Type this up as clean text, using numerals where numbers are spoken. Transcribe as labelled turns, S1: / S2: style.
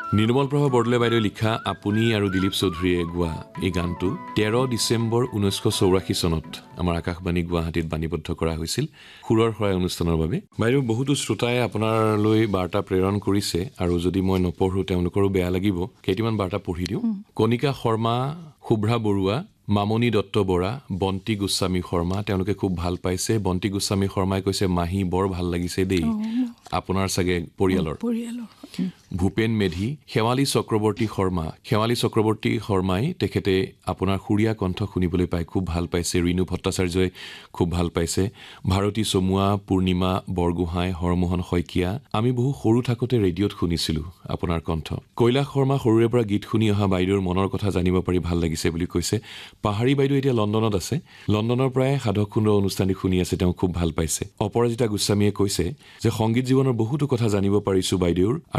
S1: নিৰ্মল প্ৰভা বৰদলৈ বাইদেউ লিখা আপুনি আৰু দিলীপ চৌধুৰীয়ে গোৱা এই গানটো 13 ডিচেম্বৰ 1984 চনত আমাৰ আকাশবাণী গুৱাহাটীত বাণীবদ্ধ কৰা হৈছিল সুৰৰ শৰাই অনুষ্ঠানৰ বাবে। বাইদেউ বহুতো শ্ৰোতাই আপোনালৈ বাৰ্তা প্ৰেৰণ কৰিছে আৰু যদি মই নপঢ়ো তেওঁলোকৰো বেয়া লাগিব, কেইটামান বাৰ্তা পঢ়ি দিওঁ। কণিকা শৰ্মা, শুভ্ৰা বৰুৱা, মামনি দত্ত বৰা, বন্তি গোস্বামী শৰ্মা, তেওঁলোকে খুব ভাল পাইছে। বন্তি গোস্বামী শৰ্মাই কৈছে মাহী বৰ ভাল লাগিছে দেই, আপোনাৰ চাগে পৰিয়ালৰ। ভূপেন মেধি, শেৱালী চক্ৰৱৰ্তী শৰ্মা, শেৱালী চক্ৰৱৰ্তী শৰ্মাই তেখেতে আপোনাৰ সুৰীয়া কণ্ঠ শুনিবলৈ পাই খুব ভাল পাইছে। ৰীণু ভট্টাচাৰ্যই খুব ভাল পাইছে। ভাৰতী চমুৱা, পূৰ্ণিমা বৰগোহাঁই, হৰমোহন শইকীয়া, আমি বহু সৰু থাকোঁতে ৰেডিঅ'ত শুনিছিলোঁ আপোনাৰ কণ্ঠ। কৈলাশ শৰ্মা, সৰুৰে পৰা গীত শুনি অহা বাইদেউৰ মনৰ কথা জানিব পাৰি ভাল লাগিছে বুলি কৈছে। পাহাৰী বাইদেউ এতিয়া লণ্ডনত আছে, লণ্ডনৰ পৰাই সাধক সুন্দৰ অনুষ্ঠানটি শুনি আছে, তেওঁ খুব ভাল পাইছে। অপৰাজিতা গোস্বামীয়ে কৈছে যে সংগীত জীৱনৰ বহুতো কথা জানিব পাৰিছোঁ বাইদেউৰ।